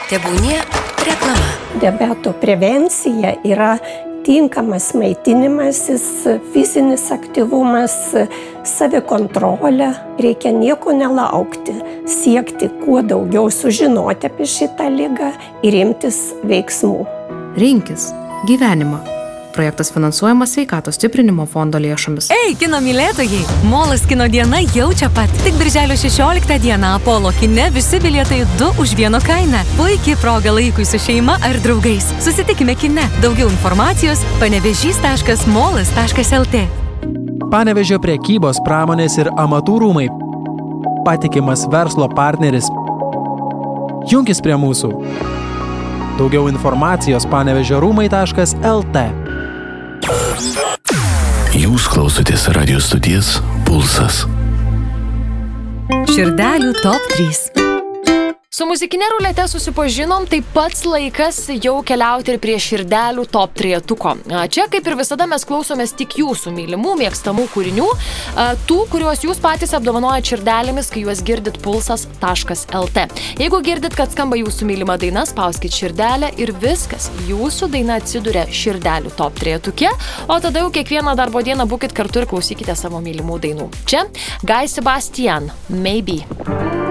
Tebūnie reklama. Diabeto prevencija yra tinkamas maitinimasis, fizinis aktyvumas, savikontrolė. Reikia nieko nelaukti, siekti kuo daugiau sužinoti apie šitą ligą ir imtis veiksmų. Rinkis gyvenimą. Projektas finansuojamas Sveikatos stiprinimo fondo lėšomis. Ei, kino mylėtojai! Molas kino diena jau čia pat. Tik birželio 16 dieną Apollo kine visi bilietai 2 už 1 kainą. Puikiai proga laikui su šeima ar draugais. Susitikime kine. Daugiau informacijos panevežys.molas.lt. Panevėžio prekybos, pramonės ir amatų rūmai. Patikimas verslo partneris. Junkis prie mūsų. Daugiau informacijos panevežiorūmai.lt. Jūs klausotės radio stoties Pulsas. Širdelių top 3. Su muzikinė rulete susipažinom, tai pats laikas jau keliauti ir prie širdelių top 3-tuko. Čia, kaip ir visada, mes klausomės tik jūsų mylimų, mėgstamų kūrinių, tų, kuriuos jūs patys apdovanojat širdelėmis, kai juos girdit pulsas.lt. Jeigu girdit, kad skamba jūsų mylima daina, spauskit širdelę ir viskas. Jūsų daina atsiduria širdelių top 3-tuke, o tada jau kiekvieną darbo dieną būkit kartu ir klausykite savo mylimų dainų. Čia Guy Sebastian, Maybe.